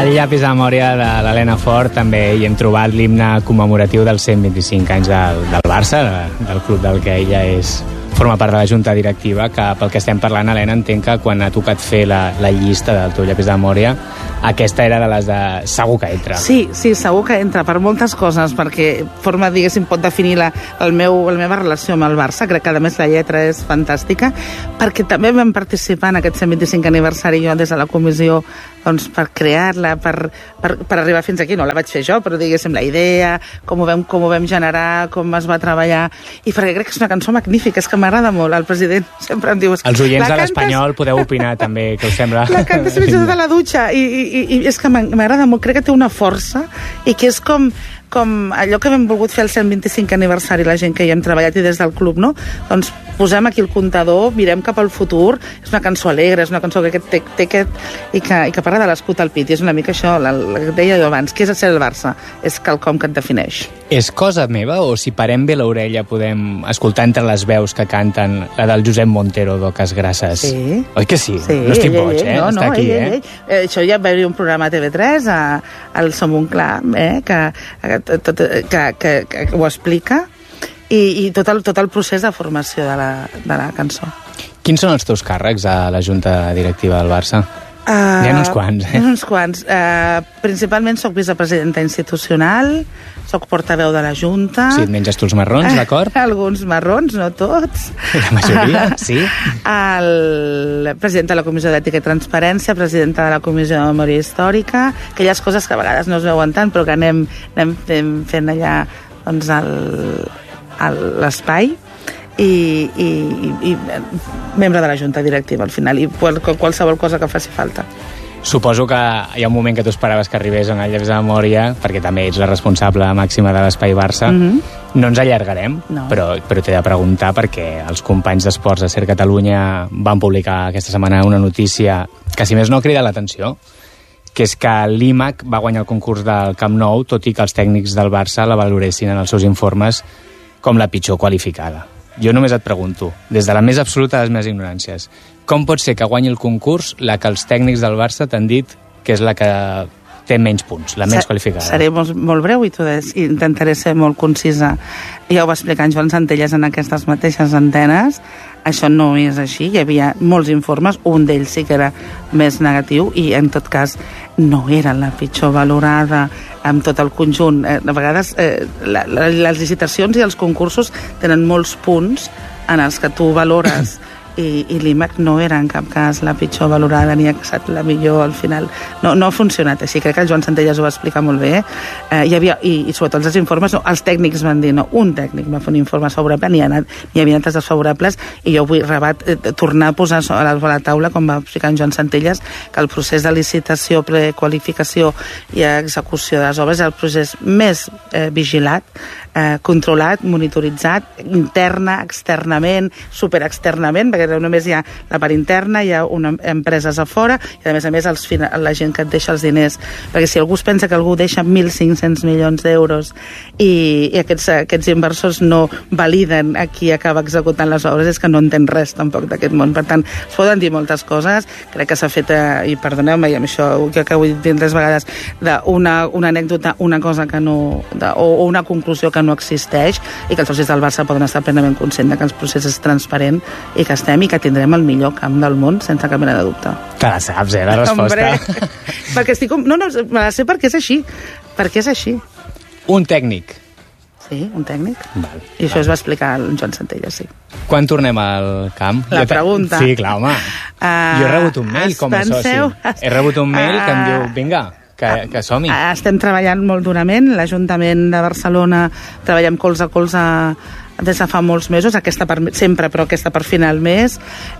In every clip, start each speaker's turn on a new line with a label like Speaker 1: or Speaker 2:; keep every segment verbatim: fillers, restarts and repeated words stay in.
Speaker 1: Al llapis de memòria de l'Helena Fort també hi hem trobat l'himne commemoratiu dels cent vint-i-cinc anys del, del Barça, de, del club del que ella és, forma part de la junta directiva, que pel que estem parlant, Helena, entenc que quan ha tocat fer la, la llista del teu llapis de memòria, aquesta era de les de... segur que entra.
Speaker 2: Sí, sí, segur que entra, per moltes coses, perquè forma, diguéssim, pot definir la, el meu, la meva relació amb el Barça. Crec que, a més, la lletra és fantàstica, perquè també vam participar en aquest cent vint-i-cinc aniversari jo des de la comissió, doncs, per crear-la, per, per, per arribar fins aquí. No la vaig fer jo, però, diguéssim, la idea, com ho vam, com ho vam generar, com es va treballar, i perquè crec que és una cançó magnífica, és que m'agrada molt. El president sempre em diu...
Speaker 1: Els oients de l'Espanyol podeu opinar també, que us sembla...
Speaker 2: La cantes fins i tot a la dutxa, i, i, i és que m'agrada molt, crec que té una força, i que és com... com allò que hem volgut fer el cent vint-i-cinc aniversari, la gent que hi hem treballat i des del club, no? Doncs posem aquí el comptador, mirem cap al futur, és una cançó alegre, és una cançó que té, té aquest, i, que, i que parla de l'escut al pit, i és una mica això, la, la que deia jo abans, què és ser el Barça? És quelcom que et defineix.
Speaker 1: És cosa meva, o si parem bé l'orella podem escoltar entre les veus que canten la del Josep Montero d'Oques Grasses?
Speaker 2: Sí.
Speaker 1: Oi que sí?
Speaker 2: Sí,
Speaker 1: no estic
Speaker 2: ell,
Speaker 1: boig, eh?
Speaker 2: No,
Speaker 1: Està
Speaker 2: no,
Speaker 1: aquí,
Speaker 2: ell,
Speaker 1: eh?
Speaker 2: ell, ell. Això ja va haver un programa a T V tres, a, al Som un Clam, eh? que, que, tot, que, que, que ho explica, i, i tot, el, tot el procés de formació de la, de la cançó.
Speaker 1: Quins són els teus càrrecs a la junta directiva del Barça?
Speaker 2: Uh,
Speaker 1: N'hi ha uns quants, eh?
Speaker 2: N'hi ha uns quants. Uh, principalment soc vicepresidenta institucional, soc portaveu de la Junta...
Speaker 1: Sí, et menges tu els marrons, d'acord?
Speaker 2: Alguns marrons, no tots.
Speaker 1: La majoria, sí.
Speaker 2: El president de la Comissió d'Ètica i Transparència, presidenta de la Comissió de Memòria Històrica, aquelles coses que a vegades no es veuen tant, però que anem, anem fent allà, doncs, l'espai. I, i, i membre de la junta directiva al final, i qualsevol cosa que faci falta.
Speaker 1: Suposo que hi ha un moment que tu esperaves que arribés en el llapis de memòria, perquè també ets la responsable màxima de l'Espai Barça. Mm-hmm. No ens allargarem, no. però, però t'he de preguntar perquè els companys d'Esports de Ser Catalunya van publicar aquesta setmana una notícia que, si més no, crida l'atenció, que és que l'I M A C va guanyar el concurs del Camp Nou, tot i que els tècnics del Barça la valoressin en els seus informes com la pitjor qualificada. Jo només et pregunto, des de la més absoluta de les meves ignoràncies, com pot ser que guanyi el concurs la que els tècnics del Barça t'han dit que és la que té menys punts, la menys qualificada?
Speaker 2: Seré molt, molt breu i tu des, intentaré ser molt concisa. Ja ho va explicar en Joan Centelles en aquestes mateixes antenes. Això no és així, hi havia molts informes, un d'ells sí que era més negatiu i en tot cas no era la pitjor valorada amb tot el conjunt. Eh, a vegades eh, la, la, les licitacions i els concursos tenen molts punts en els que tu valores i, i l'I M A C no era en cap cas la pitjor valorada ni ha estat la millor al final. No, no ha funcionat així, crec que el Joan Centelles ho va explicar molt bé. Eh, hi havia, i, i sobretot els informes, no, els tècnics van dir, no, un tècnic va fer un informe favorable, n'hi ha, hi havia altres desfavorables, i jo vull rebat, eh, tornar a posar a la, a la taula, com va explicar en Joan Centelles, que el procés de licitació, prequalificació i execució de les obres és el procés més eh, vigilat, eh, controlat, monitoritzat, interna, externament, superexternament, perquè només hi ha la part interna, hi ha una, empreses a fora, i a més a més els, la gent que et deixa els diners, perquè si algú es pensa que algú deixa mil cinc-cents milions d'euros i, i aquests, aquests inversors no validen a qui acaba executant les obres, és que no entén res tampoc d'aquest món. Per tant, es poden dir moltes coses, crec que s'ha fet, eh, i perdoneu-me, i amb això que, que ho he dit tres vegades, d'una una anècdota, una cosa que no, de, o, o una conclusió que no existeix, i que els socis del Barça poden estar plenament conscients que el procés és transparent i que estem i que tindrem el millor camp del món sense cap mena de dubte.
Speaker 1: Te la saps, eh, la resposta?
Speaker 2: Hombre, perquè estic... No, no, me la sé perquè és així. Perquè és així.
Speaker 1: Un tècnic.
Speaker 2: Sí, un tècnic.
Speaker 1: Val,
Speaker 2: I això val. Es va explicar el Joan Centelles, sí.
Speaker 1: Quan tornem al camp?
Speaker 2: La pregunta.
Speaker 1: Sí, clar, home. Uh, jo he rebut un mail com a
Speaker 2: penseu...
Speaker 1: soci. He rebut un mail uh, que em diu, vinga, que, que som-hi.
Speaker 2: Estem treballant molt durament. L'Ajuntament de Barcelona treballem colze a colze des de fa molts mesos, aquesta per, sempre, però aquesta per final mes.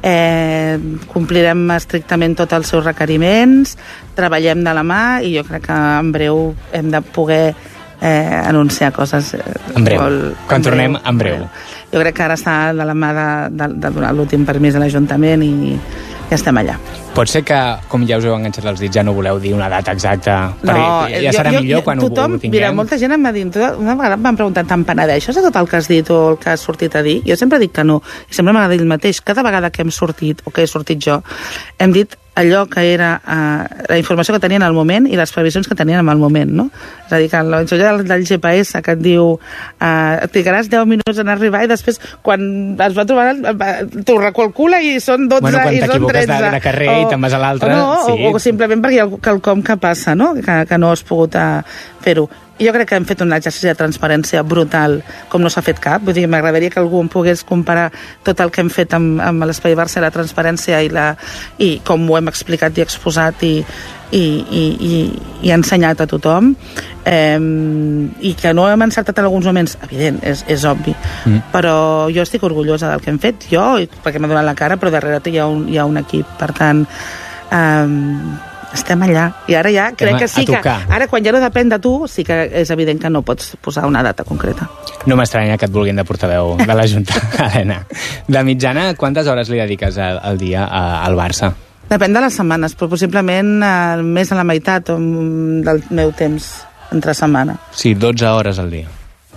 Speaker 2: Eh, complirem estrictament tots els seus requeriments, treballem de la mà i jo crec que en breu hem de poder eh, anunciar coses. Eh,
Speaker 1: en breu,
Speaker 2: molt,
Speaker 1: quan
Speaker 2: en
Speaker 1: tornem
Speaker 2: breu,
Speaker 1: en breu.
Speaker 2: jo crec que ara està de la mà de, de, de donar l'últim permís a l'Ajuntament i ja estem allà.
Speaker 1: Pot ser que, com ja us heu enganxat els dits, ja no voleu dir una data exacta? No, per, ja serà jo, jo, millor quan
Speaker 2: tothom,
Speaker 1: ho, ho tinguem?
Speaker 2: Mira, molta gent em va dir, una vegada m'han preguntat, te'n penedeixes de tot el que has dit o el que has sortit a dir? Jo sempre dic que no, i sempre m'agrada dir el mateix. Cada vegada que hem sortit, o que he sortit jo, hem dit allò que era uh, la informació que tenien al moment i les previsions que tenien en el moment, no? És a dir, que la del, del G P S que et diu uh, et trigaràs deu minuts en arribar i després quan es va trobar t'ho recalcula i són dotze
Speaker 1: bueno,
Speaker 2: i són tretze. Bueno, quan t'equivoques
Speaker 1: de, de carrer o, i te'n vas a l'altre...
Speaker 2: No,
Speaker 1: sí.
Speaker 2: o, o simplement perquè hi ha quelcom que passa, no? Que, que no has pogut uh, fer-ho. Jo crec que hem fet un exercici de transparència brutal, com no s'ha fet cap. Vull dir, m'agradaria que algú em pogués comparar tot el que hem fet amb, amb l'Espai Barça, la transparència i, la, i com ho hem explicat i exposat i, i, i, i, i ensenyat a tothom. Eh, I que no hem encertat en alguns moments, evident, és, és obvi. Mm. Però jo estic orgullosa del que hem fet, jo, perquè m'ha donat la cara, però darrere hi ha un, hi ha un equip. Per tant... Eh, estem allà, i ara ja crec que sí que ara quan ja no depèn de tu sí que és evident que no pots posar una data concreta.
Speaker 1: No m'estranya que et vulguin de portaveu de la Junta. Helena, de mitjana quantes hores li dediques al, al dia a, al Barça?
Speaker 2: Depèn de les setmanes, però possiblement eh, més a la meitat del meu temps entre setmana.
Speaker 1: Sí, dotze hores al dia.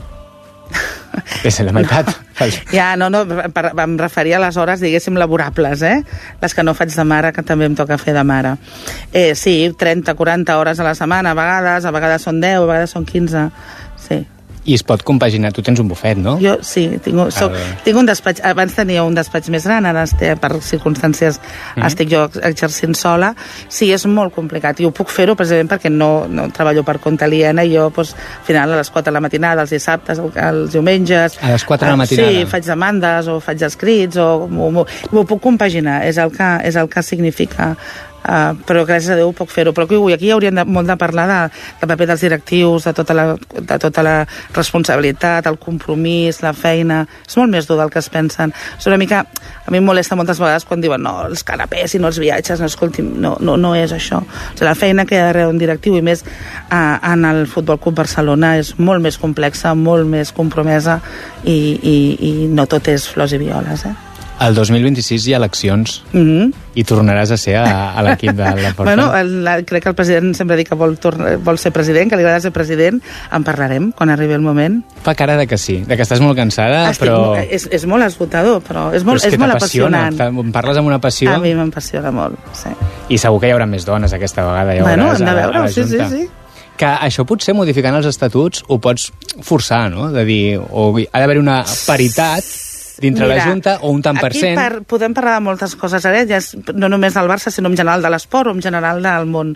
Speaker 1: És la meitat.
Speaker 2: No. Ja, no, no, per, em referia a les hores, diguéssim, laborables, eh? Les que no faig de mare, que també em toca fer de mare. Eh, sí, trenta, quaranta hores a la setmana, a vegades, a vegades són deu, a vegades són quinze, sí.
Speaker 1: I es pot compaginar, tu tens un bufet, no?
Speaker 2: Jo sí, tinc, soc, tinc un despatx, abans tenia un despatx més gran, ara este, per circumstàncies mm. estic jo exercint sola. Sí, és molt complicat, i ho puc fer-ho precisament perquè no, no treballo per compte aliena, i jo, doncs, al final, a les quatre de la matinada, els dissabtes, els diumenges...
Speaker 1: A les quatre de la matinada?
Speaker 2: Sí, faig demandes, o faig escrits, o m'ho puc compaginar, és el que, és el que significa... Uh, però gràcies a Déu puc fer-ho. Però ui, aquí hauríem de, molt de parlar de, del paper dels directius, de tota, la, de tota la responsabilitat, el compromís, la feina. És molt més dur del que es pensen. És una mica... A mi em molesta moltes vegades quan diuen no, els canapés i no els viatges, no, escolti, no, no, no és això. O sigui, la feina que hi ha darrere un directiu, i més uh, en el Futbol Club Barcelona, és molt més complexa, molt més compromesa, i, i, i no tot és flors i violes, eh?
Speaker 1: El dos mil vint-i-sis hi ha eleccions
Speaker 2: mm-hmm.
Speaker 1: i tornaràs a ser a, a l'equip de la Força.
Speaker 2: Bueno, el, la, crec que el president sempre diu que vol, tornar, vol ser president, que li agrada ser president. En parlarem quan arribi el moment.
Speaker 1: Fa cara de que sí, de que estàs molt cansada, Estic, però...
Speaker 2: És, és molt esgotador, però és molt, però és, és molt apassionant.
Speaker 1: Em parles amb una passió.
Speaker 2: A mi m'apassiona molt, sí.
Speaker 1: I segur que hi haurà més dones aquesta vegada. Ja
Speaker 2: bueno, hem de veure, sí, sí, sí.
Speaker 1: Que això potser modificant els estatuts ho pots forçar, no? De dir, o ha d'haver una paritat dintre Mira, la Junta, o un tant per cent.
Speaker 2: Aquí per, podem parlar de moltes coses, ara, ja és, no només del Barça, sinó en general de l'esport o en general del món.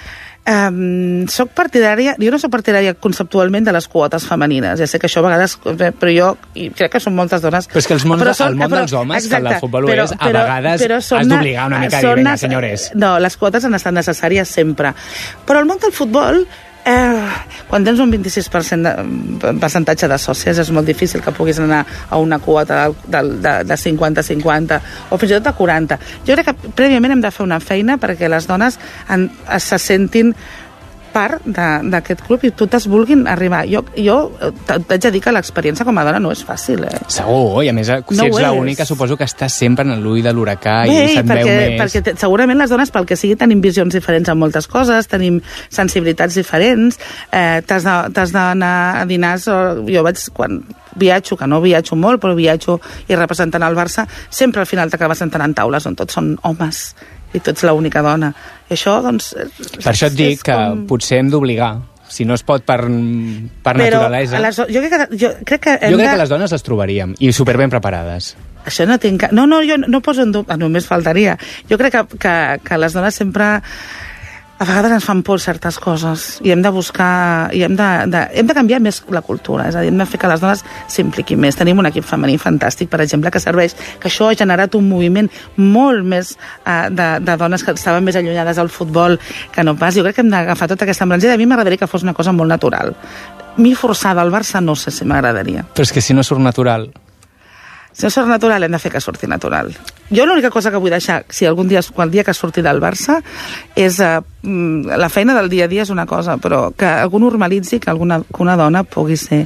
Speaker 2: Um, soc partidària, jo no soc partidària conceptualment de les quotes femenines, ja sé que això a vegades, però jo i crec que són moltes dones.
Speaker 1: Però és que els món, són, el món però, dels homes, exacte, que el futbol però, és, a però, vegades però has d'obligar una mica a dir, vinga, senyores.
Speaker 2: No, les quotes han estat necessàries sempre. Però el món del futbol... Eh, quan tens un vint-i-sis per cent de percentatge de sòcies és molt difícil que puguis anar a una quota de, de, de cinquanta cinquanta o fins i tot de quaranta. Jo crec que prèviament hem de fer una feina perquè les dones en, se sentin part d'aquest club i totes vulguin arribar. Jo, jo t'haig de dir que l'experiència com a dona no és fàcil, eh?
Speaker 1: Segur, i a més, si no ets l'única, suposo que estàs sempre en l'ull de l'huracà i se't
Speaker 2: perquè,
Speaker 1: veu més...
Speaker 2: perquè segurament les dones, pel que sigui, tenim visions diferents en moltes coses, tenim sensibilitats diferents, eh, t'has d'anar a dinars... Jo vaig, quan viatjo, que no viatjo molt, però viatjo i representant el Barça, sempre al final t'acabes sentant en taules on tots són homes i tu ets l'única dona. I això, doncs...
Speaker 1: Per això et dic que com... potser hem d'obligar. Si no es pot per, per
Speaker 2: Però
Speaker 1: naturalesa...
Speaker 2: Les, jo crec que, jo crec que,
Speaker 1: jo crec
Speaker 2: de...
Speaker 1: que les dones les trobaríem, i superben preparades.
Speaker 2: Això no tinc... No, no, jo no poso en dubte... Només faltaria. Jo crec que, que, que les dones sempre... A vegades ens fan por certes coses i hem de buscar... I hem, de, de, hem de canviar més la cultura, és a dir, hem de fer que les dones s'impliquin més. Tenim un equip femení fantàstic, per exemple, que serveix, que això ha generat un moviment molt més uh, de, de dones que estaven més allunyades del futbol que no pas. Jo crec que hem d'agafar tota aquesta embranzida. A mi m'agradaria que fos una cosa molt natural. Mi forçada al Barça no sé si m'agradaria.
Speaker 1: Però és que si no surt natural...
Speaker 2: Si no surt natural, hem de fer que surti natural. Jo l'única cosa que vull deixar, si algun dia, el dia que surti del Barça, és uh, la feina del dia a dia és una cosa, però que algú normalitzi que, alguna, que una dona pugui ser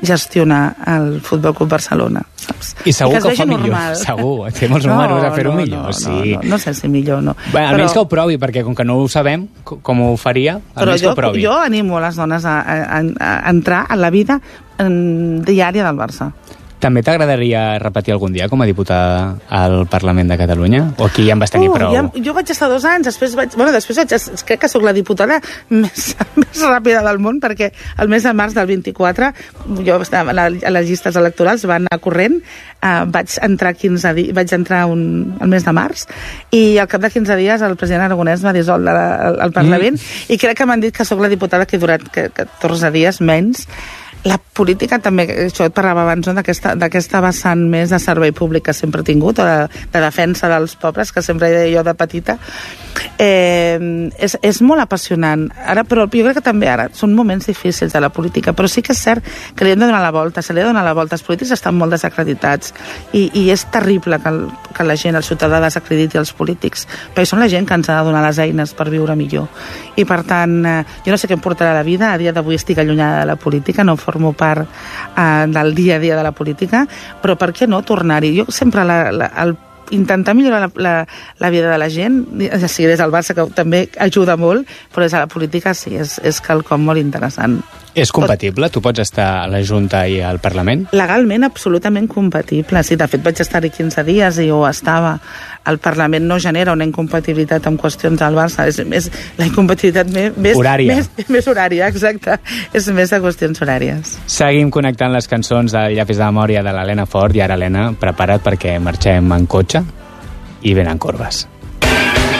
Speaker 2: gestionar el Futbol Club Barcelona, saps?
Speaker 1: I segur
Speaker 2: I
Speaker 1: que, que ho fa
Speaker 2: normal.
Speaker 1: millor, segur, té molts no, números a fer-ho
Speaker 2: no,
Speaker 1: millor,
Speaker 2: no,
Speaker 1: sí.
Speaker 2: No, no, no sé si millor no.
Speaker 1: Bé, almenys però... que ho provi, perquè com que no ho sabem com ho faria, almenys
Speaker 2: jo,
Speaker 1: que ho provi.
Speaker 2: Jo animo les dones a, a, a entrar en la vida en, diària del Barça.
Speaker 1: També t'agradaria repetir algun dia com a diputada al Parlament de Catalunya? O aquí ja en vas tenir
Speaker 2: uh,
Speaker 1: prou?
Speaker 2: Ja, jo vaig estar dos anys, després vaig... Bueno, després vaig, crec que sóc la diputada més, més ràpida del món, perquè el mes de març del vint-i-quatre, jo estava a les llistes electorals, va anar corrent, uh, vaig entrar quinze dies, vaig entrar un, el mes de març, i al cap de quinze dies el president Aragonès va dissoldre el Parlament, mm. i crec que m'han dit que sóc la diputada que ha durat catorze dies menys. La política també, això et parlava abans, no? d'aquesta vessant més de servei públic que sempre he tingut, o de, de defensa dels pobres, que sempre he dit jo de petita, eh, és, és molt apassionant. Ara, però jo crec que també ara són moments difícils de la política, però sí que és cert que li hem de donar la volta, se li ha de donar la volta. Els polítics estan molt desacreditats i, i és terrible que, el, que la gent, el ciutadà, desacrediti els polítics, perquè són la gent que ens ha de donar les eines per viure millor. I per tant, eh, jo no sé què em portarà la vida, a dia d'avui estic allunyada de la política, no formo part eh, del dia a dia de la política, però per què no tornar-hi? Jo sempre la, la, el intentar millorar la, la, la vida de la gent, ja sigui des del Barça, que també ajuda molt, però des de la política sí, és, és quelcom molt interessant.
Speaker 1: És compatible? Tu pots estar a la Junta i al Parlament?
Speaker 2: Legalment, absolutament compatible. Sí, de fet, vaig estar-hi quinze dies i ho estava. El Parlament no genera una incompatibilitat en qüestions del Barça. És, és la incompatibilitat més, més,
Speaker 1: horària.
Speaker 2: Més, més horària, exacte. És més de qüestions horàries.
Speaker 1: Seguim connectant les cançons del Llapis de Memòria de l'Helena Fort, i ara, Helena, prepara't perquè marxem en cotxe i venen corbes.